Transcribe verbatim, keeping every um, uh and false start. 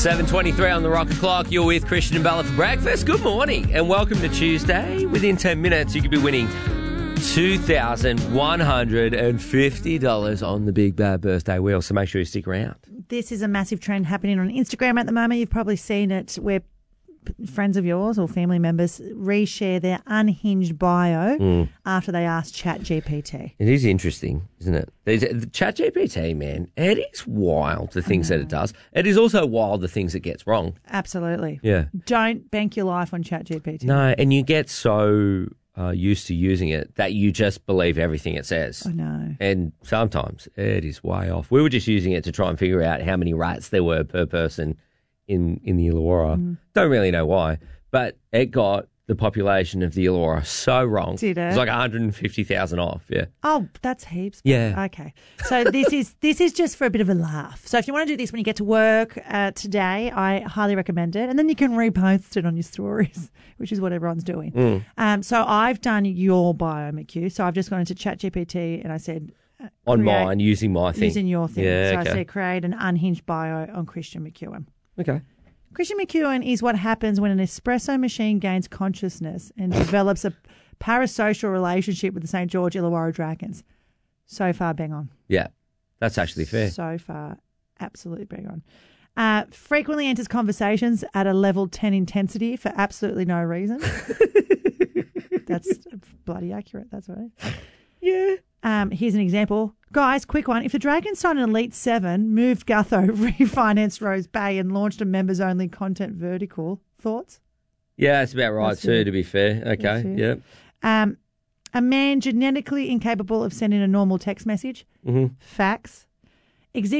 seven twenty-three on the Rocket Clock. You're with Christian and Bella for breakfast. Good morning and welcome to Tuesday. Within ten minutes, you could be winning two thousand one hundred fifty dollars on the Big Bad Birthday Wheel, so make sure you stick around. This is a massive trend happening on Instagram at the moment. You've probably seen it where friends of yours or family members reshare their unhinged bio mm. after they ask ChatGPT. It is interesting, isn't it? There's, the ChatGPT, man, it is wild, the things that it does. It is also wild, the things it gets wrong. Absolutely. Yeah. Don't bank your life on ChatGPT. No, and you get so uh, used to using it that you just believe everything it says. I know. And sometimes it is way off. We were just using it to try and figure out how many rats there were per person in, in the Illawarra. Mm. Don't really know why, but it got the population of the Illawarra so wrong. Did it? It was like one hundred fifty thousand off, yeah. Oh, that's heaps. Yeah. Okay. So this is this is just for a bit of a laugh. So if you want to do this when you get to work uh, today, I highly recommend it. And then you can repost it on your stories, which is what everyone's doing. Mm. Um, so I've done your bio, McHugh. So I've just gone into ChatGPT and I said... Uh, on create, mine, using my thing. Using your thing. Yeah, so okay. I said create an unhinged bio on Christian McEwen. Okay. Christian McEwen is what happens when an espresso machine gains consciousness and develops a parasocial relationship with the Saint George Illawarra Dragons. So far, bang on. Yeah, that's actually fair. So far, absolutely bang on. Uh, frequently enters conversations at a level ten intensity for absolutely no reason. That's bloody accurate, that's right. Yeah. Um, here's an example. Guys, quick one. If the Dragons signed an Elite seven, moved Gutho, refinanced Rose Bay and launched a members-only content vertical, thoughts? Yeah, that's about right, that's too, it. to be fair. Okay, yep. Um, a man genetically incapable of sending a normal text message. Mm-hmm. Facts. Exist